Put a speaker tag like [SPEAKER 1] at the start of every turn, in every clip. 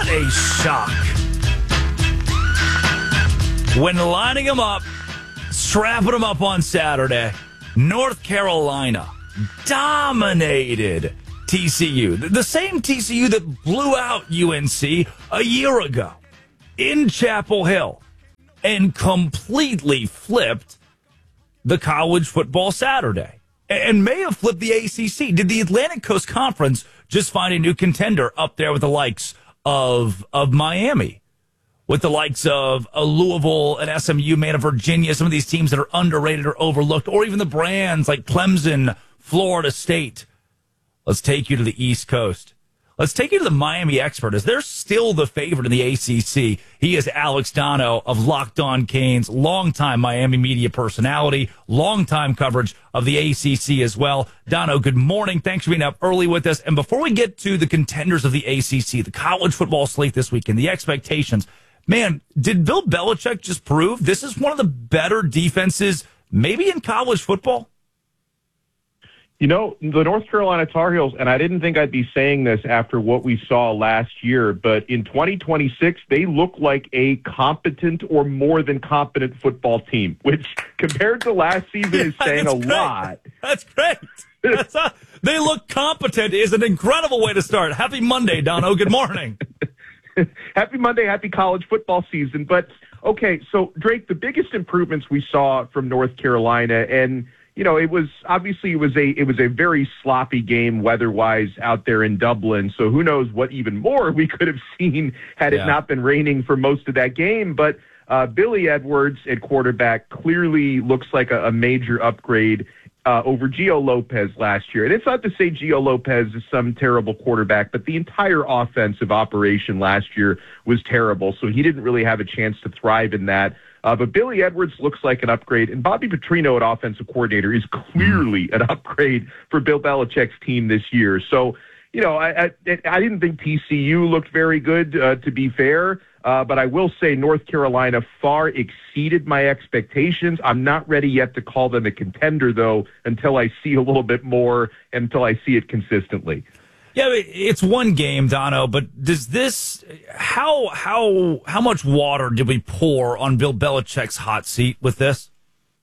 [SPEAKER 1] a shock. When lining them up, strapping them up on Saturday, North Carolina dominated TCU. The same TCU that blew out UNC a year ago in Chapel Hill and completely flipped the college football Saturday and may have flipped the ACC. Did the Atlantic Coast Conference just find a new contender up there with the likes of Miami, with the likes of Louisville and SMU, man of Virginia, some of these teams that are underrated or overlooked, or even the brands like Clemson, Florida State? Let's take you to the East Coast. Let's take you to the Miami expert, as they're still the favorite in the ACC. He is Alex Dono of Locked On Canes, longtime Miami media personality, longtime coverage of the ACC as well. Dono, good morning. Thanks for being up early with us. And before we get to the contenders of the ACC, the college football slate this weekend, the expectations, man, did Bill Belichick just prove this is one of the better defenses maybe in college football?
[SPEAKER 2] You know, the North Carolina Tar Heels, and I didn't think I'd be saying this after what we saw last year, but in 2026, they look like a competent or more than competent football team, which compared to last season is saying a lot.
[SPEAKER 1] That's great. They look competent is an incredible way to start. Happy Monday, Dono. Good morning.
[SPEAKER 2] Happy Monday, happy college football season. But, okay, so, Drake, the biggest improvements we saw from North Carolina, and you know, it was a very sloppy game weather-wise out there in Dublin. So who knows what even more we could have seen had it not been raining for most of that game. But Billy Edwards at quarterback clearly looks like a major upgrade over Gio Lopez last year. And it's not to say Gio Lopez is some terrible quarterback, but the entire offensive operation last year was terrible. So he didn't really have a chance to thrive in that. But Billy Edwards looks like an upgrade, and Bobby Petrino at offensive coordinator is clearly an upgrade for Bill Belichick's team this year. So, you know, I didn't think TCU looked very good, to be fair, but I will say North Carolina far exceeded my expectations. I'm not ready yet to call them a contender, though, until I see a little bit more, until I see it consistently.
[SPEAKER 1] Yeah, it's one game, Dono, but does this how much water did we pour on Bill Belichick's hot seat with this?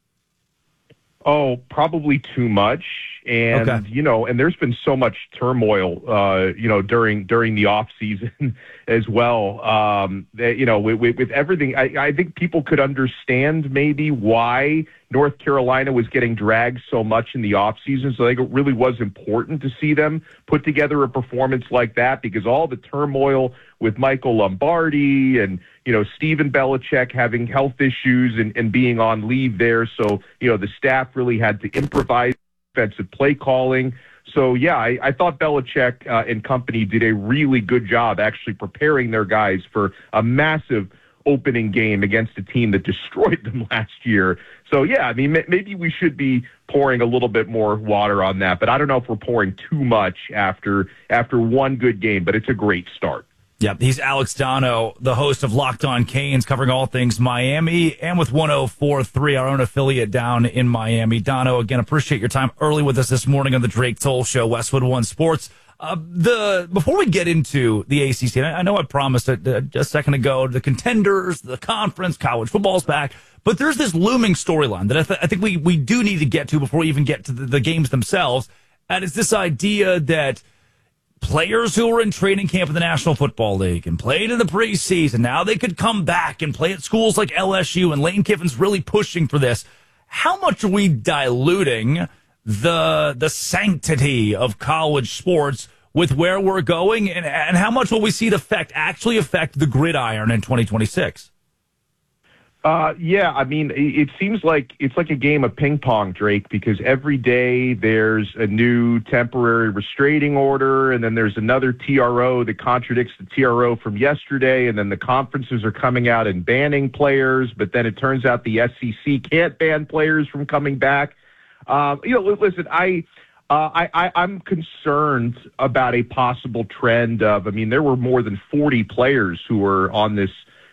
[SPEAKER 2] Oh, probably too much. And,
[SPEAKER 1] okay.
[SPEAKER 2] You know, and there's been so much turmoil, you know, during the off season as well. That, you know, with everything, I think people could understand maybe why North Carolina was getting dragged so much in the off season. So I think it really was important to see them put together a performance like that, because all the turmoil with Michael Lombardi and, you know, Stephen Belichick having health issues and being on leave there. So, you know, the staff really had to improvise defensive play calling. So, yeah, I thought Belichick and company did a really good job actually preparing their guys for a massive opening game against a team that destroyed them last year. So, yeah, I mean, maybe we should be pouring a little bit more water on that, but I don't know if we're pouring too much after one good game, but it's a great start.
[SPEAKER 1] Yeah, he's Alex Dono, the host of Locked On Canes, covering all things Miami, and with 104.3, our own affiliate down in Miami. Dono, again, appreciate your time early with us this morning on the Drake Toll Show, Westwood One Sports. Before we get into the ACC, and I know I promised it just a second ago, the contenders, the conference, college football's back, but there's this looming storyline that I think we do need to get to before we even get to the games themselves, and it's this idea that players who were in training camp in the National Football League and played in the preseason, now they could come back and play at schools like LSU, and Lane Kiffin's really pushing for this. How much are we diluting the sanctity of college sports with where we're going, and how much will we see it actually affect the gridiron in 2026?
[SPEAKER 2] Yeah, I mean, it seems like it's like a game of ping pong, Drake, because every day there's a new temporary restraining order, and then there's another TRO that contradicts the TRO from yesterday, and then the conferences are coming out and banning players, but then it turns out the SEC can't ban players from coming back. You know, listen, I'm concerned about a possible trend of, I mean, there were more than 40 players who were on this,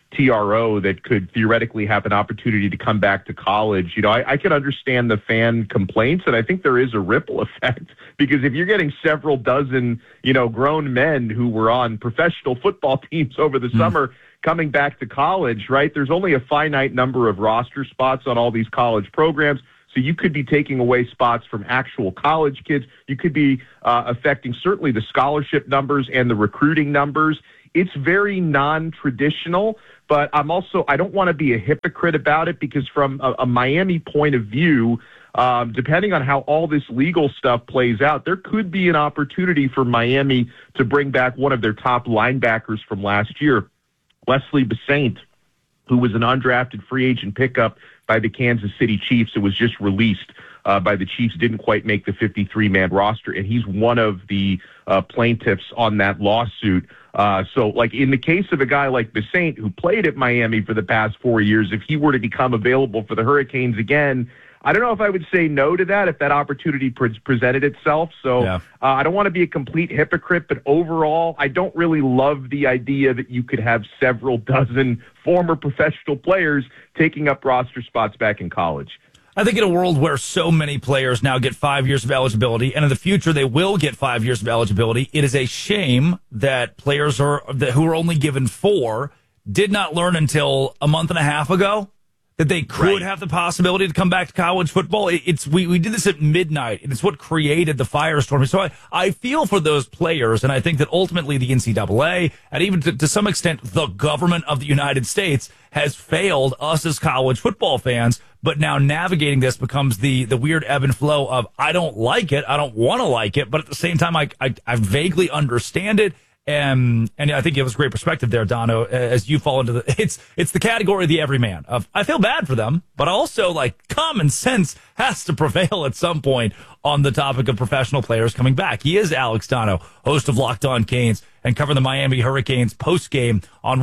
[SPEAKER 2] TRO that could theoretically have an opportunity to come back to college. I can understand the fan complaints, and I think there is a ripple effect because if you're getting several dozen, grown men who were on professional football teams over the summer coming back to college, right? There's only a finite number of roster spots on all these college programs. So you could be taking away spots from actual college kids. You could be affecting certainly the scholarship numbers and the recruiting numbers. It's very non-traditional, but I don't want to be a hypocrite about it because from a Miami point of view, depending on how all this legal stuff plays out, there could be an opportunity for Miami to bring back one of their top linebackers from last year, Wesley Besaint, who was an undrafted free agent pickup by the Kansas City Chiefs. It was just released by the Chiefs, didn't quite make the 53-man roster, and he's one of the plaintiffs on that lawsuit. So, like in the case of a guy like Besaint, who played at Miami for the past 4 years, if he were to become available for the Hurricanes again, I don't know if I would say no to that if that opportunity presented itself. So I don't want to be a complete hypocrite, but overall, I don't really love the idea that you could have several dozen former professional players taking up roster spots back in college.
[SPEAKER 1] I think in a world where so many players now get 5 years of eligibility, and in the future they will get 5 years of eligibility, it is a shame that players who are only given 4 did not learn until a month and a half ago that they could have the possibility to come back to college football. We did this at midnight, and it's what created the firestorm. So I feel for those players, and I think that ultimately the NCAA, and even to some extent the government of the United States, has failed us as college football fans. But now navigating this becomes the weird ebb and flow of I don't like it, I don't want to like it, but at the same time I vaguely understand it. And I think it was great perspective there, Dono, as you fall into it's the category of the everyman of I feel bad for them, but also like common sense has to prevail at some point on the topic of professional players coming back. He is Alex Dono, host of Locked On Canes, and covering the Miami Hurricanes post game on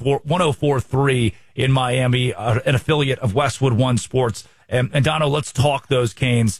[SPEAKER 1] 104.3 in Miami, an affiliate of Westwood One Sports. And Dono, let's talk those Canes.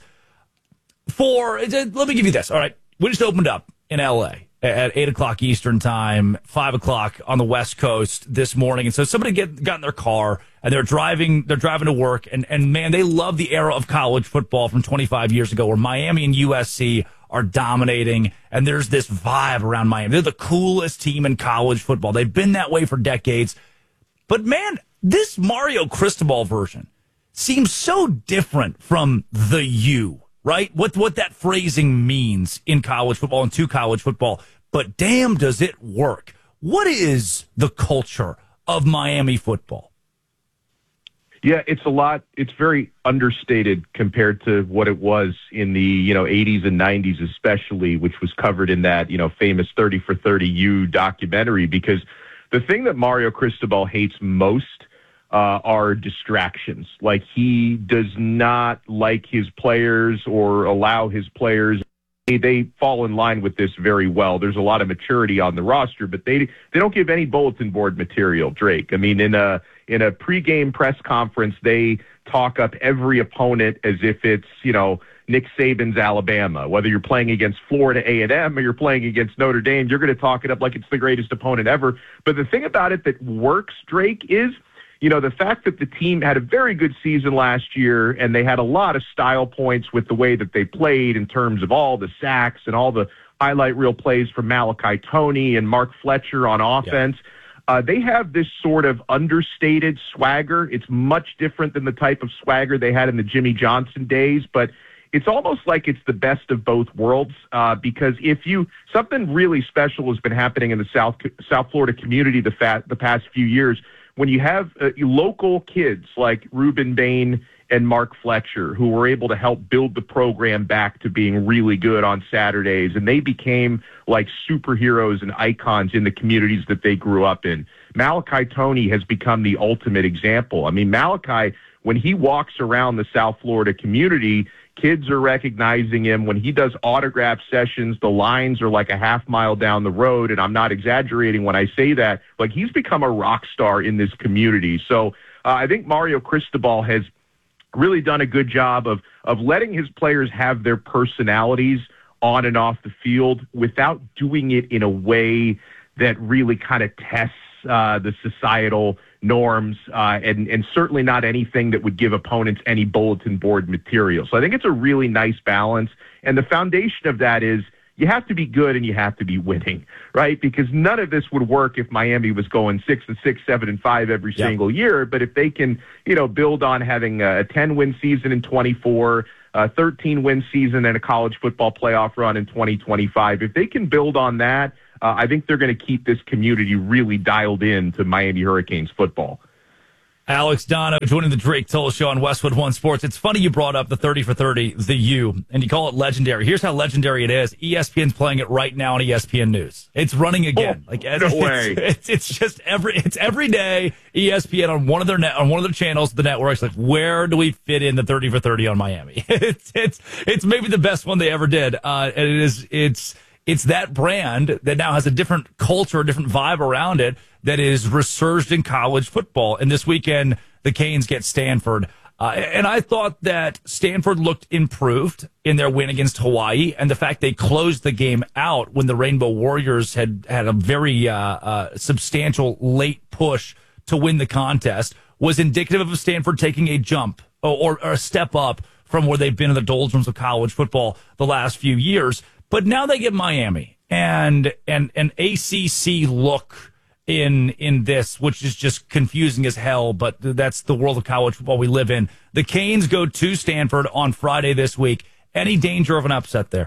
[SPEAKER 1] Let me give you this. All right, we just opened up in L.A. at 8 o'clock Eastern time, 5 o'clock on the West Coast this morning. And so somebody got in their car and they're driving to work. And man, they love the era of college football from 25 years ago where Miami and USC are dominating. And there's this vibe around Miami. They're the coolest team in college football. They've been that way for decades. But man, this Mario Cristobal version seems so different from the U. Right? What that phrasing means in college football and to college football. But damn, does it work. What is the culture of Miami football?
[SPEAKER 2] Yeah, it's very understated compared to what it was in the, 80s and 90s especially, which was covered in that, famous 30 for 30 U documentary, because the thing that Mario Cristobal hates most are distractions. Like, he does not like his players or allow his players. They fall in line with this very well. There's a lot of maturity on the roster, but they don't give any bulletin board material, Drake. I mean, in a pregame press conference, they talk up every opponent as if it's, Nick Saban's Alabama. Whether you're playing against Florida A&M or you're playing against Notre Dame, you're going to talk it up like it's the greatest opponent ever. But the thing about it that works, Drake, is the fact that the team had a very good season last year and they had a lot of style points with the way that they played in terms of all the sacks and all the highlight reel plays from Malachi Toney and Mark Fletcher on offense. Yeah. They have this sort of understated swagger. It's much different than the type of swagger they had in the Jimmy Johnson days, but it's almost like it's the best of both worlds because something really special has been happening in the South Florida community the past few years. When you have local kids like Ruben Bain and Mark Fletcher who were able to help build the program back to being really good on Saturdays, and they became like superheroes and icons in the communities that they grew up in. Malachi Toney has become the ultimate example. I mean, Malachi, when he walks around the South Florida community, kids are recognizing him. When he does autograph sessions, the lines are like a half mile down the road, and I'm not exaggerating when I say that. Like, he's become a rock star in this community. So I think Mario Cristobal has really done a good job of letting his players have their personalities on and off the field without doing it in a way that really kind of tests the societal norms, and certainly not anything that would give opponents any bulletin board material. So I think it's a really nice balance. And the foundation of that is you have to be good and you have to be winning, right? Because none of this would work if Miami was going 6-6, 7-5 every single year. But if they can, build on having a 10-win season in 24, a 13-win season and a college football playoff run in 2025, if they can build on that, I think they're going to keep this community really dialed in to Miami Hurricanes football.
[SPEAKER 1] Alex Dono joining the Drake Toll Show on Westwood One Sports. It's funny you brought up the 30 for 30, the U, and you call it legendary. Here's how legendary it is. ESPN's playing it right now on ESPN News. It's running again.
[SPEAKER 2] No way.
[SPEAKER 1] It's just every day. ESPN on one of their channels, the networks. Like, where do we fit in the 30 for 30 on Miami? It's maybe the best one they ever did. And it's that brand that now has a different culture, a different vibe around it that is resurged in college football. And this weekend, the Canes get Stanford. And I thought that Stanford looked improved in their win against Hawaii. And the fact they closed the game out when the Rainbow Warriors had a very substantial late push to win the contest was indicative of Stanford taking a jump or a step up from where they've been in the doldrums of college football the last few years. But now they get Miami and an ACC look in this, which is just confusing as hell, but that's the world of college football we live in. The Canes go to Stanford on Friday this week. Any danger of an upset there?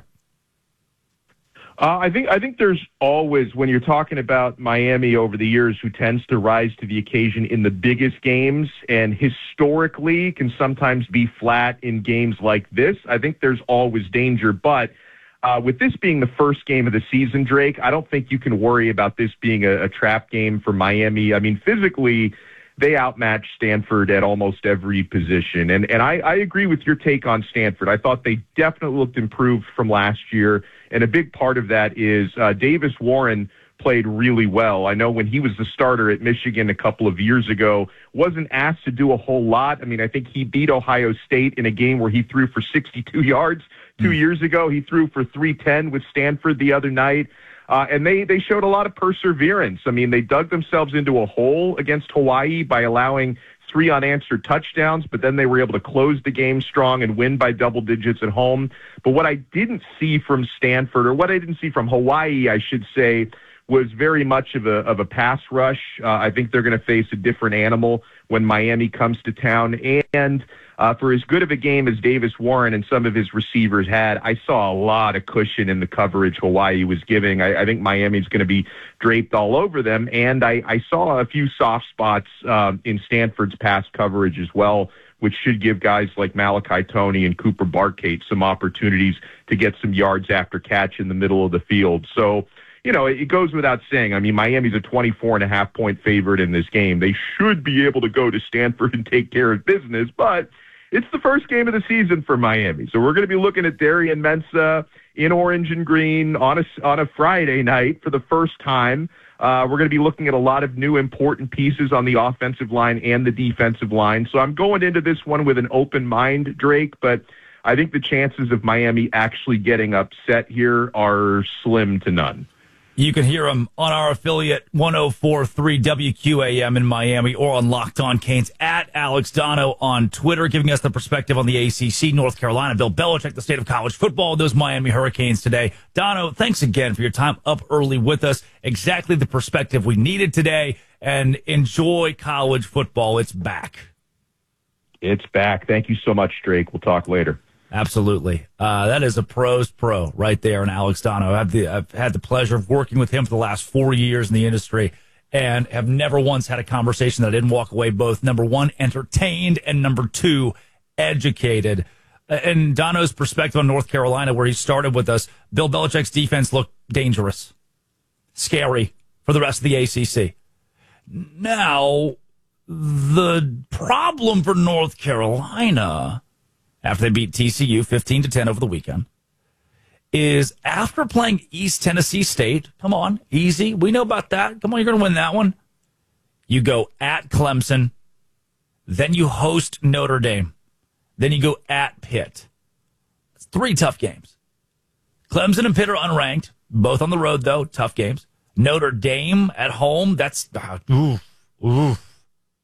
[SPEAKER 2] I think there's always, when you're talking about Miami over the years, who tends to rise to the occasion in the biggest games and historically can sometimes be flat in games like this, I think there's always danger. But with this being the first game of the season, Drake, I don't think you can worry about this being a trap game for Miami. I mean, physically, they outmatched Stanford at almost every position. And I agree with your take on Stanford. I thought they definitely looked improved from last year. And a big part of that is Davis Warren played really well. I know when he was the starter at Michigan a couple of years ago, wasn't asked to do a whole lot. I mean, I think he beat Ohio State in a game where he threw for 62 yards 2 years ago. He threw for 310 with Stanford the other night. And they showed a lot of perseverance. I mean, they dug themselves into a hole against Hawaii by allowing 3 unanswered touchdowns, but then they were able to close the game strong and win by double digits at home. But what I didn't see from Stanford, or what I didn't see from Hawaii, I should say, was very much of a pass rush. I think they're going to face a different animal when Miami comes to town. And for as good of a game as Davis Warren and some of his receivers had, I saw a lot of cushion in the coverage Hawaii was giving. I think Miami's going to be draped all over them. And I saw a few soft spots in Stanford's pass coverage as well, which should give guys like Malachi Toney and Cooper Barkate some opportunities to get some yards after catch in the middle of the field. So, it goes without saying. I mean, Miami's a 24.5-point favorite in this game. They should be able to go to Stanford and take care of business, but it's the first game of the season for Miami. So we're going to be looking at Darian Mensah in orange and green on a Friday night for the first time. We're going to be looking at a lot of new important pieces on the offensive line and the defensive line. So I'm going into this one with an open mind, Drake, but I think the chances of Miami actually getting upset here are slim to none.
[SPEAKER 1] You can hear him on our affiliate 104.3 WQAM in Miami or on Locked On Canes at Alex Dono on Twitter, giving us the perspective on the ACC, North Carolina, Bill Belichick, the state of college football, those Miami Hurricanes today. Dono, thanks again for your time up early with us. Exactly the perspective we needed today, and enjoy college football. It's back.
[SPEAKER 2] It's back. Thank you so much, Drake. We'll talk later.
[SPEAKER 1] Absolutely. That is a pro's pro right there in Alex Dono. I've had the pleasure of working with him for the last 4 years in the industry and have never once had a conversation that I didn't walk away both, number one, entertained, and number two, educated. And Dono's perspective on North Carolina, where he started with us, Bill Belichick's defense looked dangerous, scary for the rest of the ACC. Now, the problem for North Carolina, after they beat TCU 15-10 over the weekend, is after playing East Tennessee State, come on, easy, we know about that, come on, you're going to win that one. You go at Clemson, then you host Notre Dame, then you go at Pitt. It's 3 tough games. Clemson and Pitt are unranked, both on the road, though, tough games. Notre Dame at home, that's,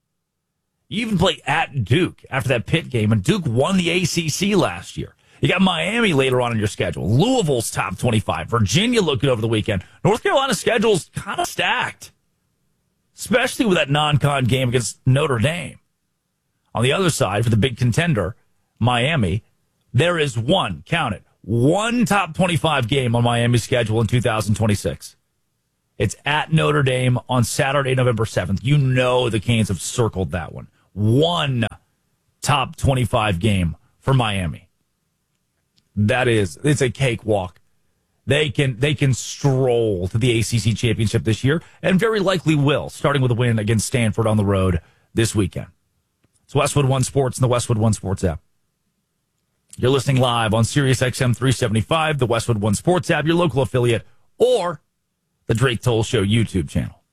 [SPEAKER 1] You even play at Duke after that Pitt game, and Duke won the ACC last year. You got Miami later on in your schedule. Louisville's top 25. Virginia looking over the weekend. North Carolina's schedule's kind of stacked, especially with that non-con game against Notre Dame. On the other side, for the big contender, Miami, there is one top 25 game on Miami's schedule in 2026. It's at Notre Dame on Saturday, November 7th. You know the Canes have circled that one. One top 25 game for Miami. It's a cakewalk. They can stroll to the ACC championship this year, and very likely will, starting with a win against Stanford on the road this weekend. It's Westwood One Sports and the Westwood One Sports app. You're listening live on SiriusXM 375, the Westwood One Sports app, your local affiliate, or the Drake Toll Show YouTube channel.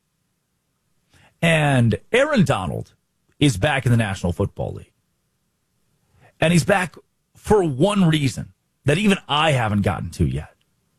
[SPEAKER 1] And Aaron Donald is back in the National Football League. And he's back for one reason that even I haven't gotten to yet.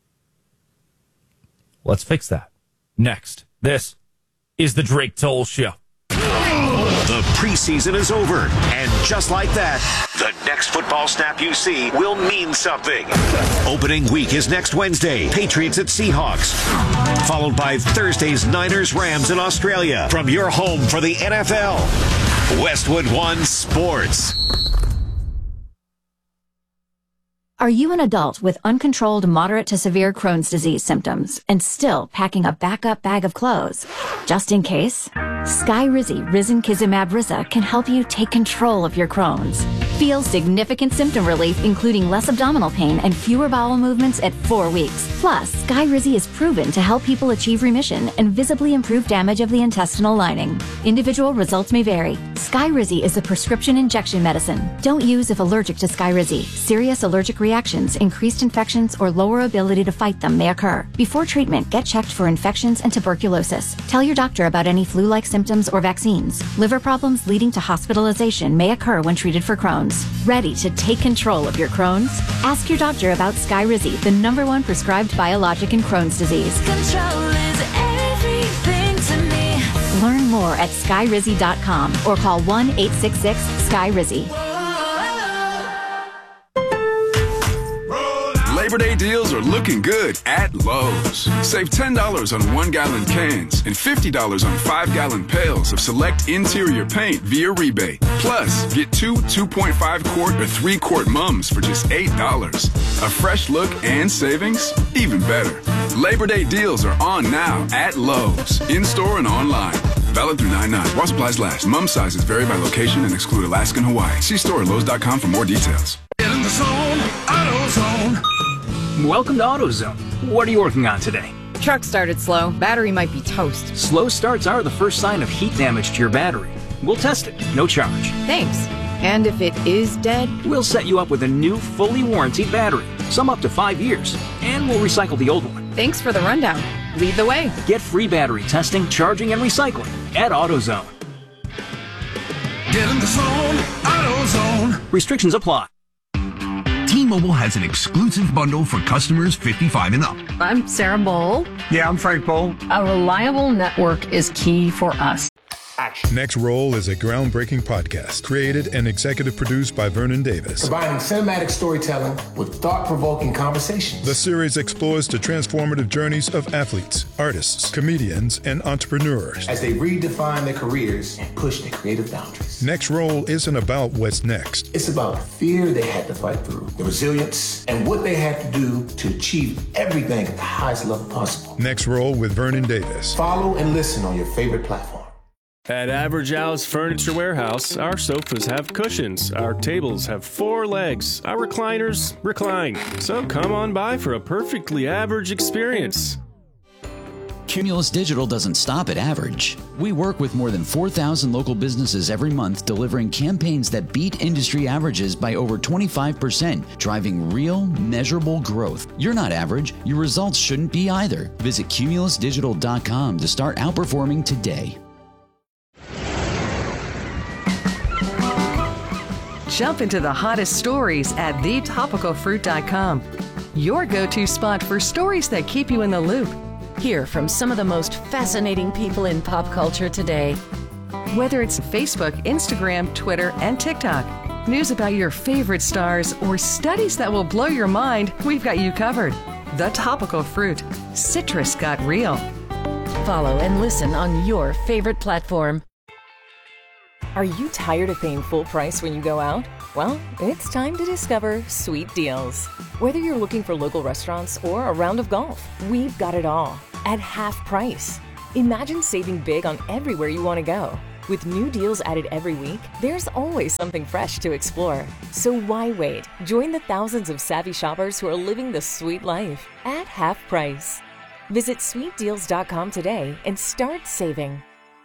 [SPEAKER 1] Let's fix that. Next, this is the Drake Toll Show.
[SPEAKER 3] The preseason is over, and just like that, the next football snap you see will mean something. Opening week is next Wednesday, Patriots at Seahawks, followed by Thursday's Niners-Rams in Australia. From your home for the NFL, Westwood One Sports.
[SPEAKER 4] Are you an adult with uncontrolled moderate to severe Crohn's disease symptoms and still packing a backup bag of clothes? Just in case, Skyrizi Risankizumab Risa can help you take control of your Crohn's. Feel significant symptom relief, including less abdominal pain and fewer bowel movements at 4 weeks. Plus, Skyrizi is proven to help people achieve remission and visibly improve damage of the intestinal lining. Individual results may vary. Skyrizi is a prescription injection medicine. Don't use if allergic to Skyrizi. Serious allergic reactions, increased infections, or lower ability to fight them may occur. Before treatment, get checked for infections and tuberculosis. Tell your doctor about any flu-like symptoms or vaccines. Liver problems leading to hospitalization may occur when treated for Crohn's. Ready to take control of your Crohn's? Ask your doctor about Skyrizi, the #1 prescribed biologic in Crohn's disease.
[SPEAKER 5] Control is everything to me.
[SPEAKER 4] Learn more at Skyrizi.com or call 1-866-SKYRIZI.
[SPEAKER 6] Labor Day deals are looking good at Lowe's. Save $10 on 1-gallon cans and $50 on 5-gallon pails of select interior paint via rebate. Plus, get 2 2.5-quart or 3-quart mums for just $8. A fresh look and savings? Even better. Labor Day deals are on now at Lowe's, in-store and online. Valid through 9/9. While supplies last. Mum sizes vary by location and exclude Alaska and Hawaii. See store at Lowe's.com for more details.
[SPEAKER 7] Get in the zone, AutoZone.
[SPEAKER 8] Welcome to AutoZone. What are you working on today?
[SPEAKER 9] Truck started slow. Battery might be toast.
[SPEAKER 8] Slow starts are the first sign of heat damage to your battery. We'll test it. No charge.
[SPEAKER 9] Thanks. And if it is dead?
[SPEAKER 8] We'll set you up with a new, fully warranted battery. Some up to 5 years. And we'll recycle the old one.
[SPEAKER 9] Thanks for the rundown. Lead the way.
[SPEAKER 8] Get free battery testing, charging, and recycling at AutoZone.
[SPEAKER 7] Get in the zone, AutoZone.
[SPEAKER 8] Restrictions apply.
[SPEAKER 10] T-Mobile has an exclusive bundle for customers 55 and up.
[SPEAKER 11] I'm Sarah Bowl.
[SPEAKER 12] Yeah, I'm Frank Bowl.
[SPEAKER 11] A reliable network is key for us.
[SPEAKER 13] Next Roll is a groundbreaking podcast created and executive produced by Vernon Davis.
[SPEAKER 14] Combining cinematic storytelling with thought-provoking conversations.
[SPEAKER 13] The series explores the transformative journeys of athletes, artists, comedians, and entrepreneurs
[SPEAKER 14] as they redefine their careers and push their creative boundaries.
[SPEAKER 13] Next Roll isn't about what's next.
[SPEAKER 14] It's about the fear they had to fight through, the resilience, and what they had to do to achieve everything at the highest level possible.
[SPEAKER 13] Next Roll with Vernon Davis.
[SPEAKER 14] Follow and listen on your favorite platform.
[SPEAKER 15] At Average Al's Furniture Warehouse, our sofas have cushions, our tables have 4 legs, our recliners recline. So come on by for a perfectly average experience.
[SPEAKER 16] Cumulus Digital doesn't stop at average. We work with more than 4,000 local businesses every month, delivering campaigns that beat industry averages by over 25%, driving real, measurable growth. You're not average. Your results shouldn't be either. Visit cumulusdigital.com to start outperforming today.
[SPEAKER 17] Jump into the hottest stories at thetopicalfruit.com. Your go-to spot for stories that keep you in the loop.
[SPEAKER 18] Hear from some of the most fascinating people in pop culture today.
[SPEAKER 17] Whether it's Facebook, Instagram, Twitter, and TikTok, news about your favorite stars, or studies that will blow your mind, we've got you covered. The Topical Fruit. Citrus got real.
[SPEAKER 12] Follow and listen on your favorite platform.
[SPEAKER 18] Are you tired of paying full price when you go out? Well, it's time to discover Sweet Deals. Whether you're looking for local restaurants or a round of golf, we've got it all at half price. Imagine saving big on everywhere you want to go. With new deals added every week, there's always something fresh to explore. So why wait? Join the thousands of savvy shoppers who are living the sweet life at half price. Visit sweetdeals.com today and start saving.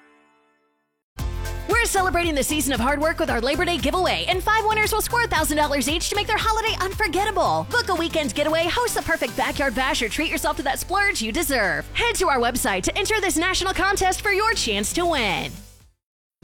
[SPEAKER 19] We're celebrating the season of hard work with our Labor Day giveaway, and 5 winners will score $1,000 each to make their holiday unforgettable. Book a weekend getaway, host the perfect backyard bash, or treat yourself to that splurge you deserve. Head to our website to enter this national contest for your chance to win.